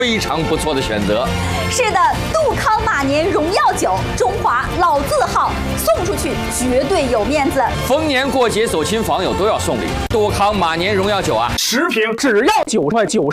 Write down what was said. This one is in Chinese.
非常不错的选择。 是的，杜康马年荣耀酒，中华老字号，送出去绝对有面子。 逢年过节走亲访友都要送礼，杜康马年荣耀酒啊， 10瓶只要9.90块。